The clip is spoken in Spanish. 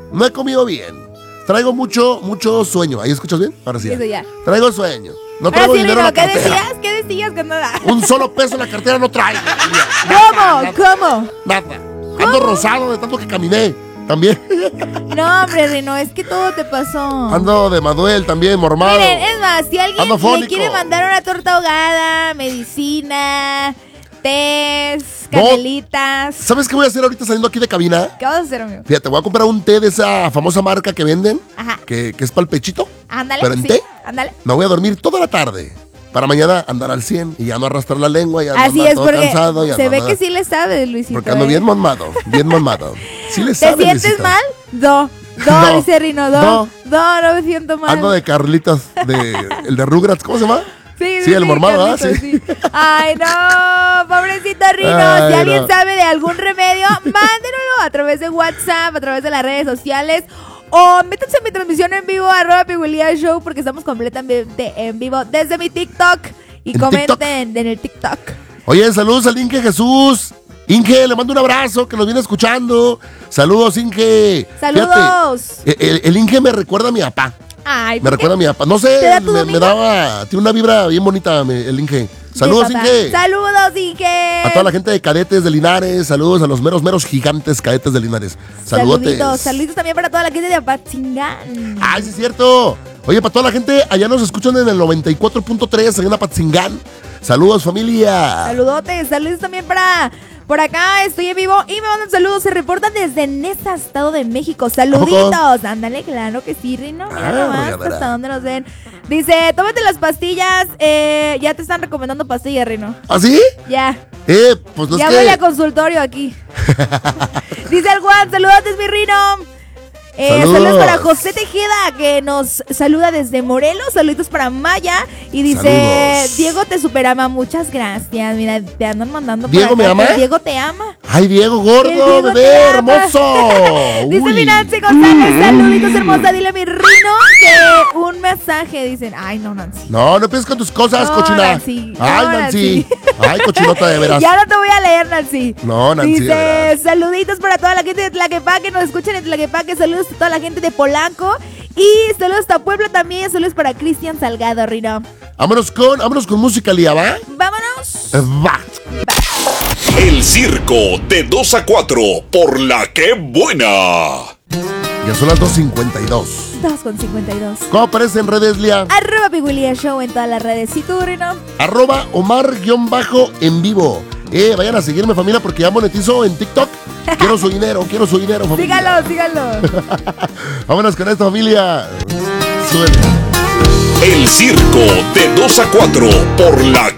No he comido bien. Traigo mucho sueño. ¿Ahí escuchas bien? Ahora sí. Eso ya. Traigo sueño. No traigo dinero en la cartera. ¿Qué decías que nada? Un solo peso en la cartera no traigo. ¿Cómo? Nada. Ando rosado de tanto que caminé. También. No, hombre, Rino, es que todo te pasó. Ando de Maduel también, mormado. Miren, es más, si alguien le quiere mandar una torta ahogada, medicina, tés, canelitas. ¿Sabes qué voy a hacer ahorita saliendo aquí de cabina? ¿Qué vas a hacer, amigo? Fíjate, voy a comprar un té de esa famosa marca que venden. Ajá. Que es para el pechito. Ándale. Pero en té. Ándale. Me voy a dormir toda la tarde. Para mañana andar al 100 y ya no arrastrar la lengua. Ya así no es, todo porque cansado, ya se no ve nada. que sí le sabe, Luisito. Porque ando bien mamado. Sí le sabe, ¿Te sientes Luisito. mal? No, dice Rino, no me siento mal. Ando de Carlitos, el de Rugrats, ¿cómo se llama? Sí, el mormado, Carlitos, sí. Ay, no, pobrecito Rino. Ay, si alguien no. sabe de algún remedio, mándenlo a través de WhatsApp, a través de las redes sociales. O métanse en mi transmisión en vivo, @PigüeLía_Show, porque estamos completamente en vivo desde mi TikTok. Y ¿En comenten TikTok? en el TikTok. Oye, saludos al Inge Jesús. Inge, le mando un abrazo que nos viene escuchando. Saludos, Inge. Saludos. Fíjate, el Inge me recuerda a mi papá. Ay, Me recuerda a mi papá. No ¿Te sé, da tu me domingo? tiene una vibra bien bonita el Inge. Saludos, papá. Inge. Saludos, Inge. A toda la gente de Cadetes de Linares. Saludos a los meros gigantes Cadetes de Linares. Saludotes. Saluditos también para toda la gente de Apatzingán. Ay, sí es cierto. Oye, para toda la gente, allá nos escuchan en el 94.3 en Apatzingán. Saludos, familia. Saludos también para... Por acá estoy en vivo y me mandan saludos. Se reportan desde Nesa, Estado de México. Saluditos. Ándale, claro que sí, Rino. Mira nomás hasta dónde nos ven. Dice, tómate las pastillas. Ya te están recomendando pastillas, Rino. ¿Ah, sí? Ya. Pues no ya es voy que... a consultorio aquí. Dice el Juan, saludos, mi Rino. Saludos para José Tejeda, que nos saluda desde Morelos. Saluditos para Maya. Y dice, Saludos. Diego te superama, muchas gracias. Mira, te andan mandando por ¿Diego acá, me ama? que Diego te ama. Ay, Diego gordo, El Diego bebé, te ama. hermoso. Dice Uy. mi Nancy González, saluditos hermosa. Dile a mi Rino que un masaje. Dicen, ay no, Nancy. No empieces con tus cosas, No, cochina. Nancy. Ay, No, Nancy. Ay, cochinota de veras. Ya no te voy a leer, Nancy. No, Nancy, de Dice, veras. saluditos para toda la gente de Tlaquepaque, nos escuchan en Tlaquepaque, saludos a toda la gente de Polanco y saludos a Puebla también, saludos para Cristian Salgado, Rino. Vámonos con música, Lía, ¿va? Vámonos. Va. El circo de 2 a 4 por La Que Buena. Ya son las 2:52. 2:52. ¿Cómo aparece en redes, Lía? @PigüeLía_Show en todas las redes. ¿Y tú, Rino? @Omar_en vivo. Vayan a seguirme, familia, porque ya monetizo en TikTok. Quiero su dinero, familia. Síganlo. Vámonos con esta, familia. Suele. El circo de 2 a 4 por La